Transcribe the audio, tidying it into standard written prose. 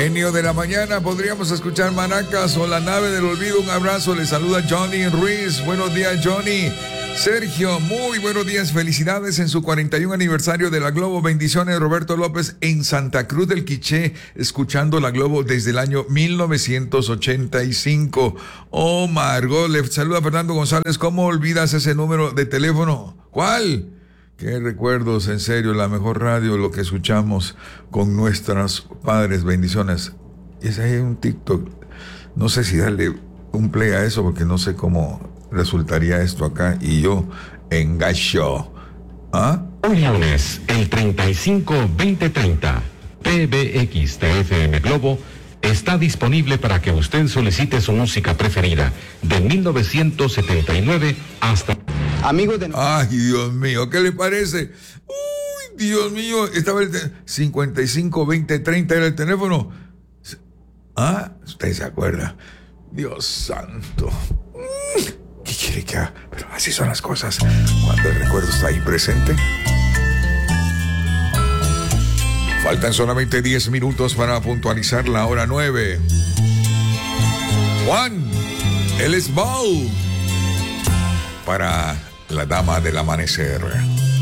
Genio de la mañana, podríamos escuchar Maracas o La Nave del Olvido. Un abrazo, le saluda Johnny Ruiz. Buenos días, Johnny. Sergio, muy buenos días, felicidades en su 41 aniversario de la Globo. Bendiciones, Roberto López en Santa Cruz del Quiché, escuchando la Globo desde el año 1985. Oh, Margot, le saluda Fernando González. ¿Cómo olvidas ese número de teléfono? ¿Cuál? Qué recuerdos, en serio, la mejor radio, lo que escuchamos con nuestros padres. Bendiciones. Y ese ahí un TikTok. No sé si darle un play a eso, porque no sé cómo resultaría esto acá, y yo engancho. ¿Ah? Hoy lunes, el 35-2030, PBX TFM Globo está disponible para que usted solicite su música preferida de 1979 hasta... Amigos de... Ay, Dios mío, ¿qué le parece? Uy, Dios mío, estaba el 55-2030 era el teléfono. Ah, usted se acuerda. Dios santo. ¿Qué quiere que haga? Pero así son las cosas cuando el recuerdo está ahí presente. Faltan solamente 10 minutos para puntualizar la hora 9. Juan, el Esbau, para la dama del amanecer.